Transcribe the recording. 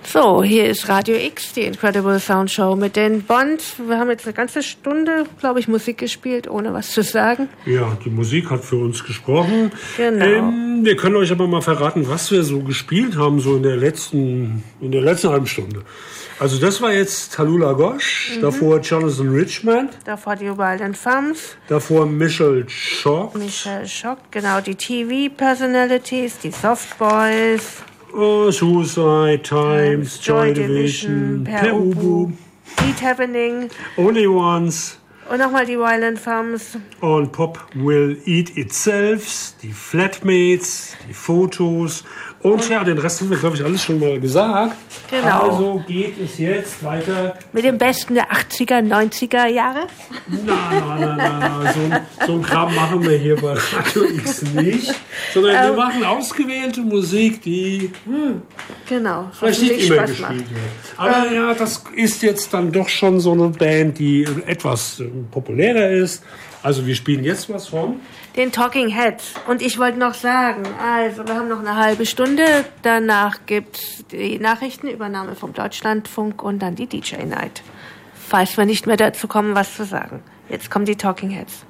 So, hier ist Radio X, die Incredible Sound Show mit den Bond. Wir haben jetzt eine ganze Stunde, glaube ich, Musik gespielt, ohne was zu sagen. Ja, die Musik hat für uns gesprochen. Genau. Wir können euch aber mal verraten, was wir so gespielt haben, so in der letzten halben Stunde. Also das war jetzt Tallulah Gosh, davor Jonathan Richman. Davor die Violent Femmes. Davor Michelle Shock, genau, die TV-Personalities, die Soft Boys. Suicide Times, Joy Division, Per Ubu, Beat Happening, Only Ones. Und nochmal die Violent Femmes. Und Pop Will Eat Itself, die Flatmates, die Fotos. Und ja, den Rest haben wir, glaube ich, alles schon mal gesagt. Genau. Also geht es jetzt weiter. Mit dem Besten der 80er, 90er Jahre? Nein. So ein Kram machen wir hier bei Radio X nicht. Sondern wir machen ausgewählte Musik, die vielleicht nicht immer gespielt wird. Aber ja, das ist jetzt dann doch schon so eine Band, die etwas populärer ist. Also wir spielen jetzt was von den Talking Heads. Und ich wollte noch sagen, also wir haben noch eine halbe Stunde. Danach gibt's die Nachrichtenübernahme vom Deutschlandfunk und dann die DJ Night. Falls wir nicht mehr dazu kommen, was zu sagen. Jetzt kommen die Talking Heads.